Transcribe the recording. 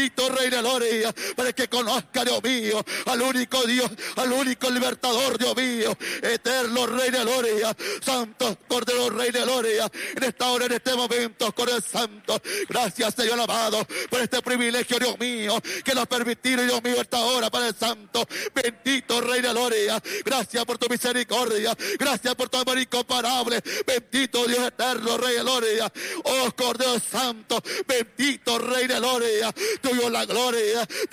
bendito Rey de Gloria, para que conozca, Dios mío, al único Dios, al único libertador, Dios mío, eterno Rey de Gloria, Santo Cordero Rey de Gloria, en esta hora, en este momento, Cordero Santo. Gracias, Señor amado, por este privilegio, Dios mío, que nos permitido, Dios mío, esta hora, Padre Santo. Bendito Rey de Gloria, gracias por tu misericordia, gracias por tu amor incomparable. Bendito Dios eterno, Rey de Gloria. Oh Cordero Santo, bendito Rey de Gloria, tuyo la gloria.